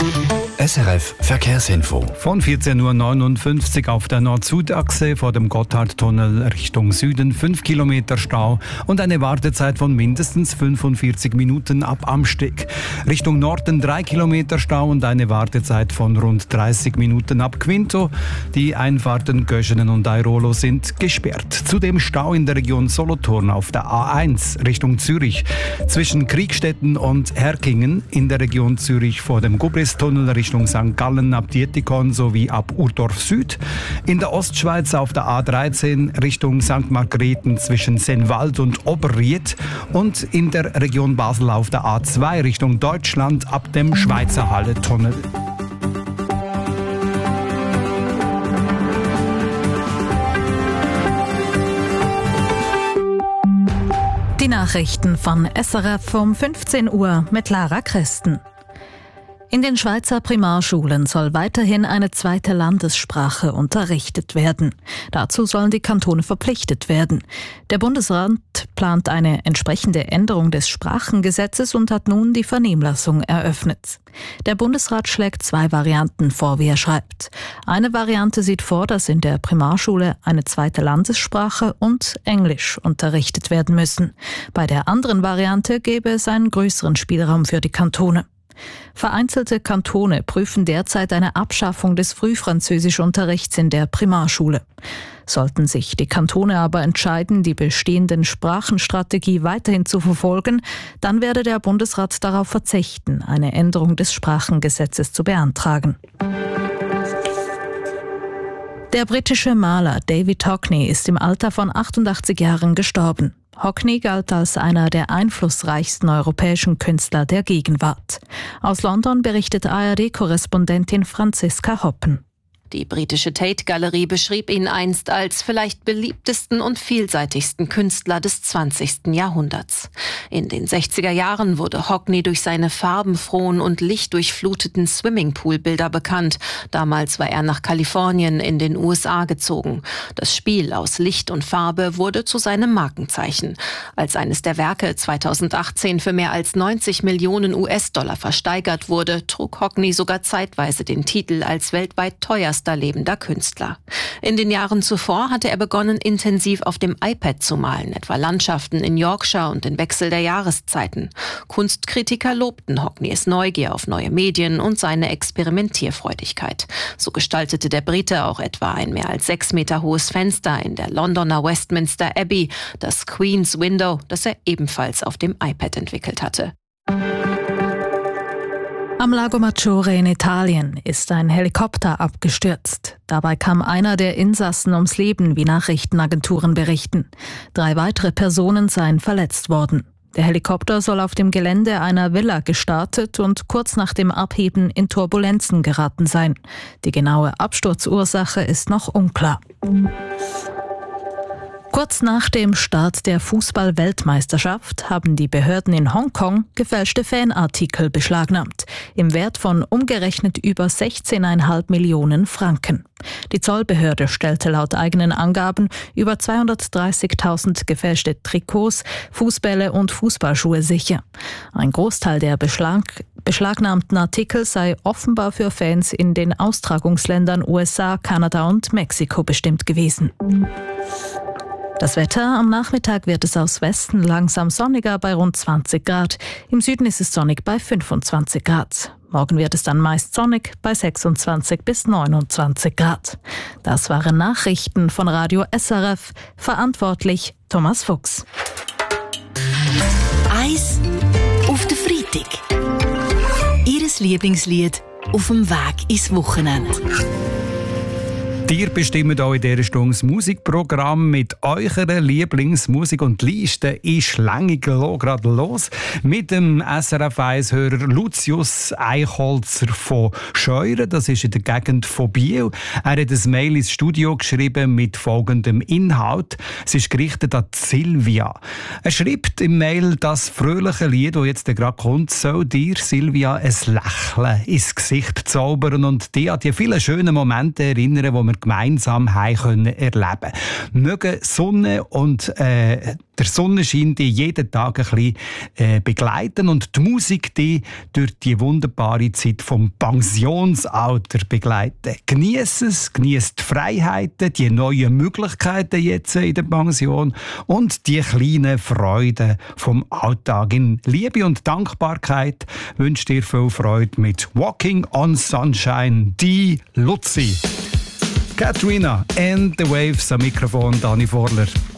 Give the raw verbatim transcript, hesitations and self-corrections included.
S R F Verkehrsinfo. Von vierzehn Uhr neunundfünfzig auf der Nord-Süd-Achse vor dem Gotthardtunnel Richtung Süden fünf Kilometer Stau und eine Wartezeit von mindestens fünfundvierzig Minuten ab Amsteg. Richtung Norden drei Kilometer Stau und eine Wartezeit von rund dreißig Minuten ab Quinto. Die Einfahrten Göschenen und Airolo sind gesperrt. Zudem Stau in der Region Solothurn auf der A eins Richtung Zürich. Zwischen Kriegstetten und Herkingen in der Region Zürich vor dem Gubristunnel Richtung Sankt Gallen ab Dietikon sowie ab Urdorf Süd. In der Ostschweiz auf der A dreizehn Richtung Sankt Margrethen zwischen Sennwald und Oberried und in der Region Basel auf der A zwei Richtung Deutschland ab dem Schweizer Halle-Tunnel. Die Nachrichten von S R F um fünfzehn Uhr mit Lara Christen. In den Schweizer Primarschulen soll weiterhin eine zweite Landessprache unterrichtet werden. Dazu sollen die Kantone verpflichtet werden. Der Bundesrat plant eine entsprechende Änderung des Sprachengesetzes und hat nun die Vernehmlassung eröffnet. Der Bundesrat schlägt zwei Varianten vor, wie er schreibt. Eine Variante sieht vor, dass in der Primarschule eine zweite Landessprache und Englisch unterrichtet werden müssen. Bei der anderen Variante gäbe es einen größeren Spielraum für die Kantone. Vereinzelte Kantone prüfen derzeit eine Abschaffung des Frühfranzösischunterrichts in der Primarschule. Sollten sich die Kantone aber entscheiden, die bestehenden Sprachenstrategie weiterhin zu verfolgen, dann werde der Bundesrat darauf verzichten, eine Änderung des Sprachengesetzes zu beantragen. Der britische Maler David Hockney ist im Alter von achtundachtzig Jahren gestorben. Hockney galt als einer der einflussreichsten europäischen Künstler der Gegenwart. Aus London berichtet A R D-Korrespondentin Franziska Hoppen. Die britische Tate-Galerie beschrieb ihn einst als vielleicht beliebtesten und vielseitigsten Künstler des zwanzigsten Jahrhunderts. In den sechziger Jahren wurde Hockney durch seine farbenfrohen und lichtdurchfluteten Swimmingpool-Bilder bekannt. Damals war er nach Kalifornien in den U S A gezogen. Das Spiel aus Licht und Farbe wurde zu seinem Markenzeichen. Als eines der Werke zweitausendachtzehn für mehr als neunzig Millionen U S-Dollar versteigert wurde, trug Hockney sogar zeitweise den Titel als weltweit teuerster lebender Künstler. In den Jahren zuvor hatte er begonnen, intensiv auf dem iPad zu malen, etwa Landschaften in Yorkshire und den Wechsel der Jahreszeiten. Kunstkritiker lobten Hockneys Neugier auf neue Medien und seine Experimentierfreudigkeit. So gestaltete der Brite auch etwa ein mehr als sechs Meter hohes Fenster in der Londoner Westminster Abbey, das Queen's Window, das er ebenfalls auf dem iPad entwickelt hatte. Am Lago Maggiore in Italien ist ein Helikopter abgestürzt. Dabei kam einer der Insassen ums Leben, wie Nachrichtenagenturen berichten. Drei weitere Personen seien verletzt worden. Der Helikopter soll auf dem Gelände einer Villa gestartet und kurz nach dem Abheben in Turbulenzen geraten sein. Die genaue Absturzursache ist noch unklar. Kurz nach dem Start der Fußball-Weltmeisterschaft haben die Behörden in Hongkong gefälschte Fanartikel beschlagnahmt, im Wert von umgerechnet über sechzehn Komma fünf Millionen Franken. Die Zollbehörde stellte laut eigenen Angaben über zweihundertdreißigtausend gefälschte Trikots, Fußbälle und Fußballschuhe sicher. Ein Großteil der Beschlag beschlagnahmten Artikel sei offenbar für Fans in den Austragungsländern U S A, Kanada und Mexiko bestimmt gewesen. Das Wetter: Am Nachmittag wird es aus Westen langsam sonniger bei rund zwanzig Grad. Im Süden ist es sonnig bei fünfundzwanzig Grad. Morgen wird es dann meist sonnig bei sechsundzwanzig bis neunundzwanzig Grad. Das waren Nachrichten von Radio S R F. Verantwortlich Thomas Fuchs. Eis auf den Freitag. Ihres Lieblingslied auf dem Weg ins Wochenende. Ihr bestimmt euch in dieser Stunde das Musikprogramm mit eurer Lieblingsmusik und die Liste ist längig gerade los mit dem S R F eins-Hörer Lucius Eichholzer von Scheuren. Das ist in der Gegend von Biel. Er hat ein Mail ins Studio geschrieben mit folgendem Inhalt. Es ist gerichtet an Silvia. Er schreibt im Mail, das fröhliche Lied, das jetzt gerade kommt, soll dir, Silvia, ein Lächeln ins Gesicht zaubern und dich an die vielen schönen Momente erinnern, die wir wir gemeinsam heim können erleben. Mögen Sonne und äh, der Sonnenschein die jeden Tag ein bisschen äh, begleiten und die Musik die durch die wunderbare Zeit vom Pensionsalter begleiten. Genieß es, genießt die Freiheiten, die neuen Möglichkeiten jetzt in der Pension und die kleinen Freuden vom Alltag. In Liebe und Dankbarkeit wünscht dir viel Freude mit Walking on Sunshine, die Luzi. Katrina and the Waves am Mikrofon, Dani Vorler.